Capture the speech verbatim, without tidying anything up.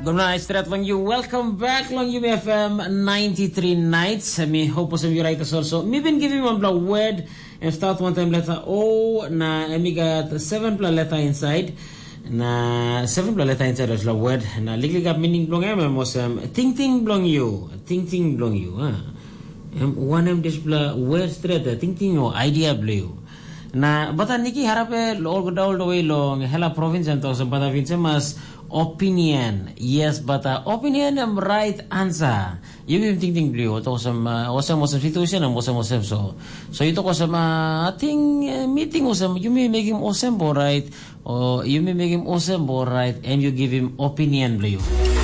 Good night, straight lang you. Welcome back lang you F M ninety-three nights. Me hope some you right as also. Me been giving one block word and start one time letter O na me got seven plus letter inside. Na seven plus letter inside as the word. Na liglig up meaning blong em was um ting ting blong you. Ting ting blong you. Ah. Um, one em this bla word straight ting ting o idea blue. Na bata niki harape all all the way long hela province and also bata vince mas opinion. Yes, but uh, opinion am right answer. You will think think blue to some uh, some some situation and some some so. So ito ko sa uh, ating uh, meeting usam you may make him awesome right or you may make him awesome right and you give him opinion blue.